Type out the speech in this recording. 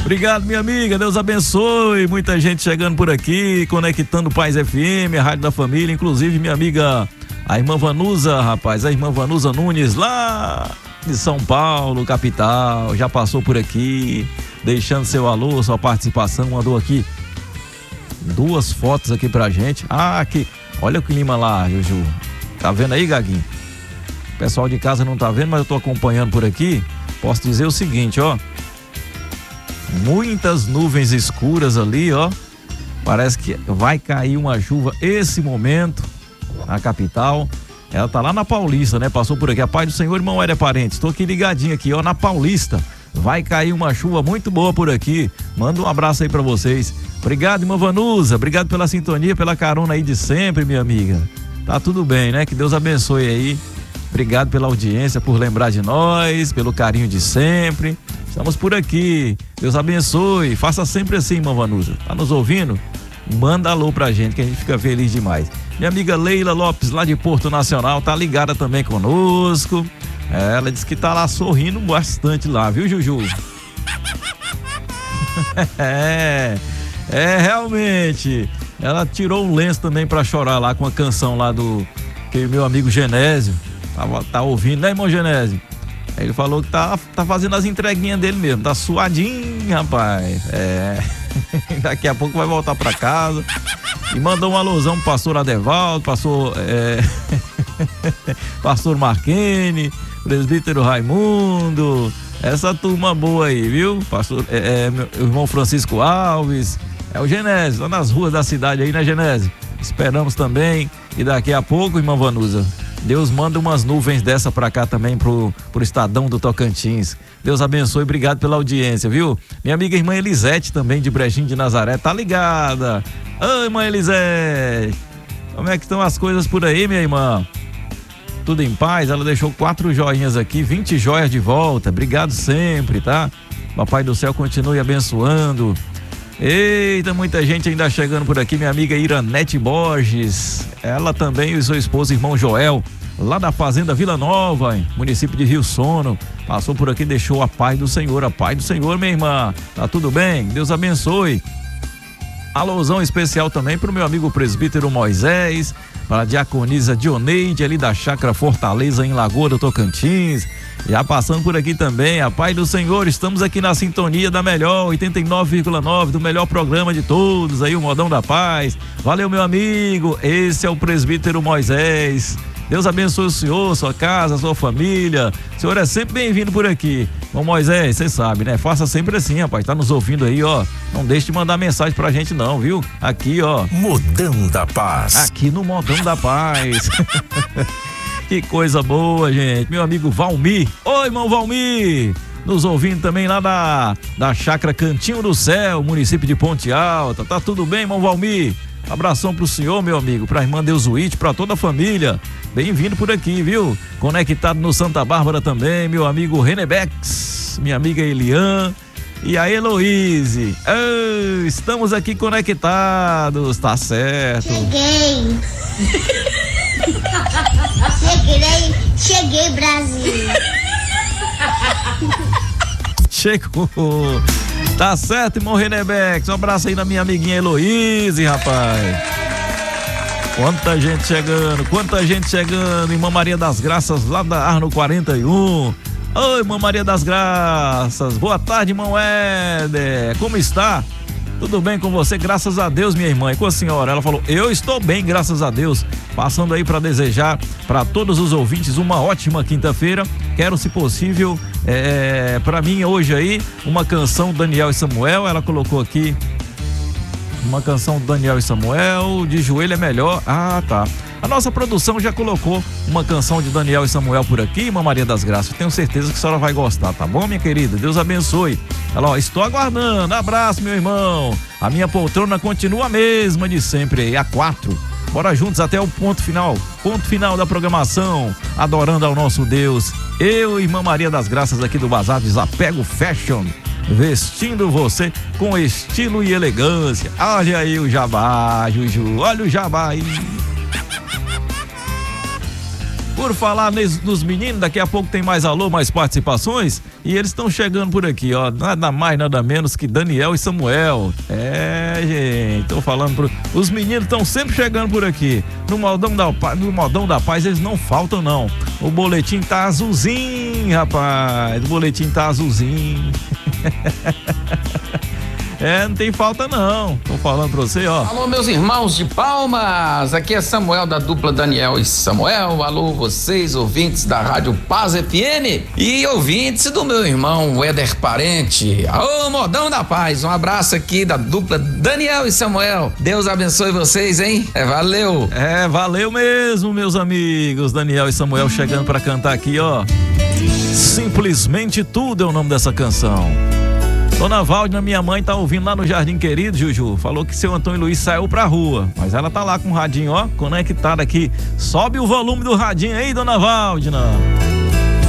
Obrigado, minha amiga, Deus abençoe. Muita gente chegando por aqui, conectando Paz FM, a Rádio da Família, inclusive minha amiga, a irmã Vanusa, rapaz, a irmã Vanusa Nunes, lá de São Paulo, capital, já passou por aqui, deixando seu alô, sua participação, mandou aqui 2 fotos aqui pra gente. Aqui, olha o clima lá, Juju. Tá vendo aí, Gaguinho? O pessoal de casa não tá vendo, mas eu tô acompanhando por aqui. Posso dizer o seguinte, ó. Muitas nuvens escuras ali, ó. Parece que vai cair uma chuva esse momento na capital. Ela tá lá na Paulista, né? Passou por aqui. A paz do Senhor, irmão Éder Parentes. Tô aqui ligadinho aqui, ó, na Paulista. Vai cair uma chuva muito boa por aqui. Manda um abraço aí pra vocês. Obrigado, irmã Vanusa. Obrigado pela sintonia, pela carona aí de sempre, minha amiga. Tá tudo bem, né? Que Deus abençoe aí. Obrigado pela audiência, por lembrar de nós, pelo carinho de sempre. Estamos por aqui. Deus abençoe. Faça sempre assim, irmã Vanusa. Tá nos ouvindo? Manda alô pra gente, que a gente fica feliz demais. Minha amiga Leila Lopes, lá de Porto Nacional, tá ligada também conosco. Ela disse que tá lá sorrindo bastante lá, viu, Juju? Realmente. Ela tirou um lenço também pra chorar lá com a canção lá do que meu amigo Genésio tá ouvindo, né, irmão Genésio? Ele falou que tá fazendo as entreguinhas dele mesmo, tá suadinho, rapaz. Daqui a pouco vai voltar pra casa. E mandou um alusão pro pastor Adevaldo, pastor Marquene, presbítero Raimundo, essa turma boa aí, viu? Pastor, meu irmão Francisco Alves, o Genésio, lá nas ruas da cidade aí, né, Genésio? Esperamos também. E daqui a pouco, irmã Vanusa, Deus manda umas nuvens dessa pra cá também pro Estadão do Tocantins. Deus abençoe, obrigado pela audiência, viu? Minha amiga irmã Elisete também de Brejinho de Nazaré, tá ligada? Oi, irmã Elisete, como é que estão as coisas por aí, minha irmã? Tudo em paz? Ela deixou 4 joinhas aqui, 20 joias de volta, obrigado sempre, tá? Papai do céu continue abençoando. Eita, muita gente ainda chegando por aqui, minha amiga Iranete Borges, ela também e seu esposo, irmão Joel, lá da Fazenda Vila Nova, município de Rio Sono, passou por aqui, deixou a paz do Senhor, minha irmã, tá tudo bem? Deus abençoe. Alôzão especial também pro meu amigo presbítero Moisés, para a diaconisa Dioneide, ali da Chácara Fortaleza, em Lagoa do Tocantins. Já passando por aqui também, a paz do Senhor, estamos aqui na sintonia da melhor 89,9, do melhor programa de todos, aí o Modão da Paz. Valeu, meu amigo, esse é o presbítero Moisés. Deus abençoe o senhor, sua casa, sua família. O senhor é sempre bem-vindo por aqui. Bom, Moisés, você sabe, né? Faça sempre assim, rapaz. Tá nos ouvindo aí, ó. Não deixe de mandar mensagem pra gente não, viu? Aqui, ó. Modão da Paz. Aqui no Modão da Paz. Que coisa boa, gente. Meu amigo Valmir. Oi, irmão Valmir. Nos ouvindo também lá da Chácara Cantinho do Céu, município de Ponte Alta. Tá tudo bem, irmão Valmir? Abração pro senhor, meu amigo, pra irmã Deusuíte, pra toda a família. Bem-vindo por aqui, viu? Conectado no Santa Bárbara também, meu amigo Renebex, minha amiga Elian e a Heloíse. Estamos aqui conectados, tá certo. Cheguei, Brasil. Chegou. Tá certo, irmão Renebex. Um abraço aí na minha amiguinha Heloíse, rapaz. Quanta gente chegando. Irmã Maria das Graças, lá da Arno 41. Oi, irmã Maria das Graças. Boa tarde, irmão Éder. Como está? Tudo bem com você? Graças a Deus, minha irmã. E com a senhora? Ela falou, eu estou bem, graças a Deus. Passando aí para desejar para todos os ouvintes uma ótima quinta-feira. Quero, se possível, para mim hoje aí, uma canção Daniel e Samuel. Ela colocou aqui uma canção Daniel e Samuel, de joelho é melhor. Ah, tá. A nossa produção já colocou uma canção de Daniel e Samuel por aqui, irmã Maria das Graças. Tenho certeza que a senhora vai gostar, tá bom, minha querida? Deus abençoe. Ela, ó, estou aguardando. Abraço, meu irmão. A minha poltrona continua a mesma de sempre aí, a 4. Bora juntos até o ponto final da programação, adorando ao nosso Deus. Eu e irmã Maria das Graças aqui do Bazar Desapego Fashion, vestindo você com estilo e elegância. Olha aí o jabá, Juju, olha o jabá aí. Por falar nos meninos, daqui a pouco tem mais alô, mais participações. E eles estão chegando por aqui, ó. Nada mais, nada menos que Daniel e Samuel. Gente, tô falando os meninos estão sempre chegando por aqui. No Modão da Paz eles não faltam, não. O boletim tá azulzinho, rapaz. O boletim tá azulzinho. Não tem falta não, tô falando pra você, ó. Alô, meus irmãos de Palmas, aqui é Samuel da dupla Daniel e Samuel. Alô, vocês, ouvintes da Rádio Paz FM e ouvintes do meu irmão Éder Parente. Alô, Modão da Paz, um abraço aqui da dupla Daniel e Samuel. Deus abençoe vocês, hein? Valeu. Valeu mesmo, meus amigos. Daniel e Samuel chegando pra cantar aqui, ó. Simplesmente Tudo é o nome dessa canção. Dona Valdina, minha mãe, tá ouvindo lá no Jardim Querido, Juju. Falou que seu Antônio Luiz saiu pra rua, mas ela tá lá com o radinho, ó, conectado aqui. Sobe o volume do radinho aí, Dona Valdina.